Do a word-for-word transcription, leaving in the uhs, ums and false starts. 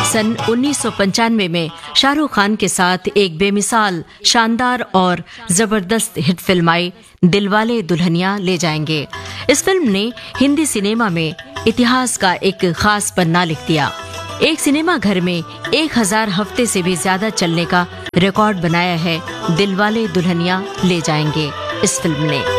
सन उन्नीस सौ पंचानवे में शाहरुख खान के साथ एक बेमिसाल, शानदार और जबरदस्त हिट फिल्म आई दिलवाले दुल्हनिया ले जाएंगे। इस फिल्म ने हिंदी सिनेमा में इतिहास का एक खास पन्ना लिख दिया। एक सिनेमा घर में एक हजार हफ्ते से भी ज्यादा चलने का रिकॉर्ड बनाया है दिलवाले दुल्हनिया ले जाएंगे इस फिल्म ने।